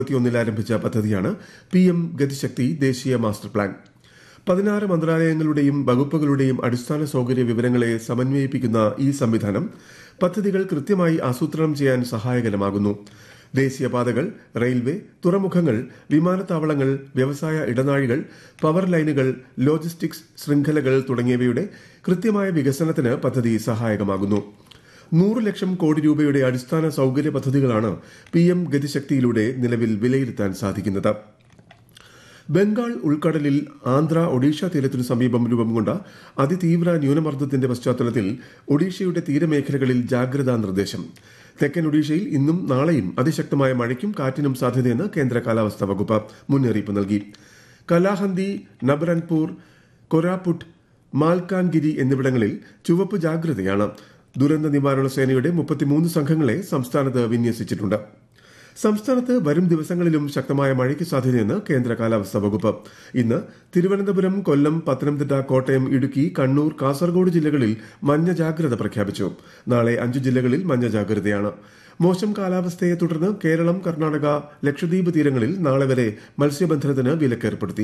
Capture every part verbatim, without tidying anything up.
ിൽ ആരംഭിച്ച പദ്ധതിയാണ് പി എം ഗതിശക്തി ദേശീയ മാസ്റ്റർ പ്ലാൻ. പതിനാറ് മന്ത്രാലയങ്ങളുടെയും വകുപ്പുകളുടെയും അടിസ്ഥാന സൌകര്യ വിവരങ്ങളെ സമന്വയിപ്പിക്കുന്ന ഈ സംവിധാനം പദ്ധതികൾ കൃത്യമായി ആസൂത്രണം ചെയ്യാൻ സഹായകരമാകുന്നു. ദേശീയപാതകൾ, റെയിൽവേ, തുറമുഖങ്ങൾ, വിമാനത്താവളങ്ങൾ, വ്യവസായ ഇടനാഴികൾ, പവർ ലൈനുകൾ, ലോജിസ്റ്റിക്സ് ശൃംഖലകൾ തുടങ്ങിയവയുടെ കൃത്യമായ വികസനത്തിന് പദ്ധതി സഹായകമാകുന്നു. നൂറ് ലക്ഷം കോടി രൂപയുടെ അടിസ്ഥാന സൌകര്യ പദ്ധതികളാണ് പി എം ഗതിശക്തിയിലൂടെ നിലവിൽ വിലയിരുത്താൻ സാധിക്കുന്നത്. ബംഗാൾ ഉൾക്കടലിൽ ആന്ധ്ര ഒഡീഷ തീരത്തിനു സമീപം രൂപം കൊണ്ട അതിതീവ്ര ന്യൂനമർദ്ദത്തിന്റെ പശ്ചാത്തലത്തിൽ ഒഡീഷയുടെ തീരമേഖലകളിൽ ജാഗ്രതാ നിർദ്ദേശം. തെക്കൻ ഒഡീഷയിൽ ഇന്നും നാളെയും അതിശക്തമായ മഴയ്ക്കും കാറ്റിനും സാധ്യതയെന്ന് കേന്ദ്ര കാലാവസ്ഥാ വകുപ്പ് മുന്നറിയിപ്പ് നൽകി. കലാഹന്ദി, നബറൻപൂർ, കൊരാപുട്ട്, മാൽക്കാൻഗിരി എന്നിവിടങ്ങളിൽ ചുവപ്പ് ജാഗ്രതയാണ്. ദുരന്ത നിവാരണ സേനയുടെ മുപ്പത്തിമൂന്ന് സംഘങ്ങളെ സംസ്ഥാനത്ത് വിന്യസിച്ചിട്ടുണ്ട്. സംസ്ഥാനത്ത് വരും ദിവസങ്ങളിലും ശക്തമായ മഴയ്ക്ക് സാധ്യതയെന്ന് കേന്ദ്ര കാലാവസ്ഥാ വകുപ്പ്. ഇന്ന് തിരുവനന്തപുരം, കൊല്ലം, പത്തനംതിട്ട, കോട്ടയം, ഇടുക്കി, കണ്ണൂർ, കാസർഗോഡ് ജില്ലകളിൽ മഞ്ഞ ജാഗ്രത പ്രഖ്യാപിച്ചു. നാളെ അഞ്ച് ജില്ലകളിൽ മഞ്ഞ ജാഗ്രതയാണ്. മോശം കാലാവസ്ഥയെ തുടർന്ന് കേരളം, കർണാടക, ലക്ഷദ്വീപ് തീരങ്ങളിൽ നാളെ വരെ മത്സ്യബന്ധനത്തിന് വിലക്കേർപ്പെടുത്തി.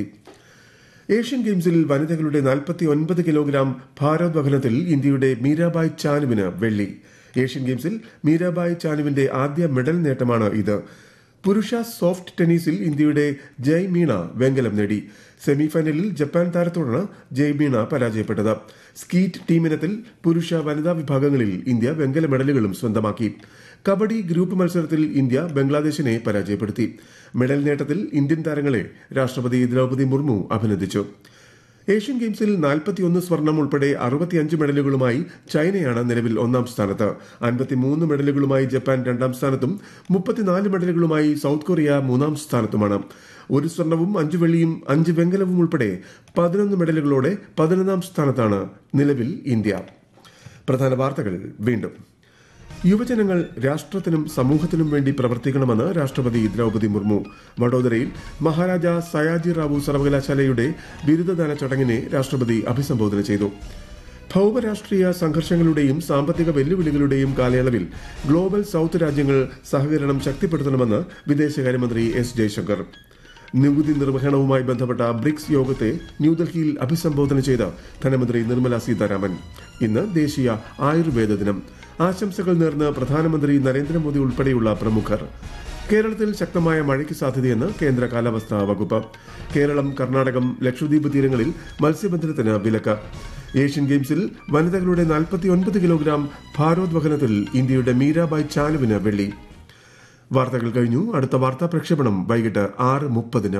ഏഷ്യൻ ഗെയിംസിൽ വനിതകളുടെ നാൽപ്പത്തി ഒൻപത് കിലോഗ്രാം ഭാരോദ്വഹനത്തിൽ ഇന്ത്യയുടെ മീരാബായ് ചാനുവിന് വെള്ളി. ഏഷ്യൻ ഗെയിംസിൽ മീരാബായ് ചാനുവിന്റെ ആദ്യ മെഡൽ നേട്ടമാണ് ഇത്. പുരുഷ സോഫ്റ്റ് ടെന്നീസിൽ ഇന്ത്യയുടെ ജയ് മീണ വെങ്കലം നേടി. സെമിഫൈനലിൽ ജപ്പാൻ താരത്തോടാണ് ജയ് മീണ പരാജയപ്പെട്ടത്. സ്കീറ്റ് ടീമിനത്തിൽ പുരുഷ, വനിതാ വിഭാഗങ്ങളിൽ ഇന്ത്യ വെങ്കല മെഡലുകളും സ്വന്തമാക്കി. കബഡി ഗ്രൂപ്പ് മത്സരത്തിൽ ഇന്ത്യ ബംഗ്ലാദേശിനെ പരാജയപ്പെടുത്തി. മെഡൽ നേട്ടത്തിൽ ഇന്ത്യൻ താരങ്ങളെ രാഷ്ട്രപതി ദ്രൌപദി മുർമു അഭിനന്ദിച്ചു. ഏഷ്യൻ ഗെയിംസിൽ നാൽപ്പത്തിയൊന്ന് സ്വർണം ഉൾപ്പെടെ അറുപത്തിയഞ്ച് മെഡലുകളുമായി ചൈനയാണ് നിലവിൽ ഒന്നാം സ്ഥാനത്ത്. അൻപത്തിമൂന്ന് മെഡലുകളുമായി ജപ്പാൻ രണ്ടാം സ്ഥാനത്തും മുപ്പത്തിനാല് മെഡലുകളുമായി സൌത്ത് കൊറിയ മൂന്നാം സ്ഥാനത്തുമാണ്. ഒരു സ്വർണവും അഞ്ച് വെള്ളിയും അഞ്ച് വെങ്കലവും ഉൾപ്പെടെ പതിനൊന്ന് മെഡലുകളോടെ പതിനൊന്നാം സ്ഥാനത്താണ് നിലവിൽ ഇന്ത്യ. പ്രധാന വാർത്തകൾ വീണ്ടും. യുവജനങ്ങൾ രാഷ്ട്രത്തിനും സമൂഹത്തിനും വേണ്ടി പ്രവർത്തിക്കണമെന്ന് രാഷ്ട്രപതി ദ്രൌപദി മുർമു. വഡോദരയിൽ മഹാരാജ സയാജി റാവു സർവകലാശാലയുടെ ബിരുദദാന ചടങ്ങിനെ രാഷ്ട്രപതി അഭിസംബോധന ചെയ്തു. ഭൌമരാഷ്ട്രീയ സംഘർഷങ്ങളുടെയും സാമ്പത്തിക വെല്ലുവിളികളുടെയും കാലയളവിൽ ഗ്ലോബൽ സൌത്ത് രാജ്യങ്ങൾ സഹകരണം ശക്തിപ്പെടുത്തണമെന്ന് വിദേശകാര്യമന്ത്രി എസ് ജയശങ്കർ. നികുതി നിർവഹണവുമായി ബന്ധപ്പെട്ട ബ്രിക്സ് യോഗത്തെ ന്യൂഡൽഹിയിൽ അഭിസംബോധന ചെയ്ത ധനമന്ത്രി നിർമ്മല സീതാരാമൻ. ഇന്ന് ദേശീയ ആയുർവേദ ദിനം. ആശംസകൾ നേർന്ന് പ്രധാനമന്ത്രി നരേന്ദ്രമോദി ഉൾപ്പെടെയുള്ള പ്രമുഖർ. കേരളത്തിൽ ശക്തമായ മഴയ്ക്ക് സാധ്യതയെന്ന് കേന്ദ്ര കാലാവസ്ഥാ വകുപ്പ്. കേരളം, കർണാടകം, ലക്ഷദ്വീപ് തീരങ്ങളിൽ മത്സ്യബന്ധനത്തിന് വിലക്ക്. ഏഷ്യൻ ഗെയിംസിൽ വനിതകളുടെ നാൽപ്പത്തിയൊൻപത് കിലോഗ്രാം ഭാരോദ്വഹനത്തിൽ ഇന്ത്യയുടെ മീരാബായ് ചാനുവിന് വെള്ളി. വാർത്തകൾ കഴിഞ്ഞു. അടുത്ത വാർത്താ പ്രക്ഷേപണം വൈകിട്ട് ആറ് മുപ്പതിന്.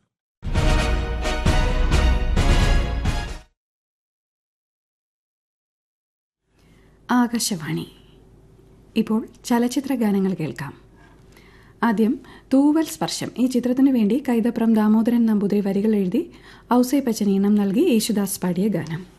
ആകാശവാണി. ഇപ്പോൾ ചലച്ചിത്ര ഗാനങ്ങൾ കേൾക്കാം. ആദ്യം തൂവൽ സ്പർശം. ഈ ചിത്രത്തിനു വേണ്ടി കൈതപ്രം ദാമോദരൻ നമ്പൂതിരി വരികൾ എഴുതി ഔസേ പച്ചനീണം നൽകി യേശുദാസ് പാടിയ ഗാനം.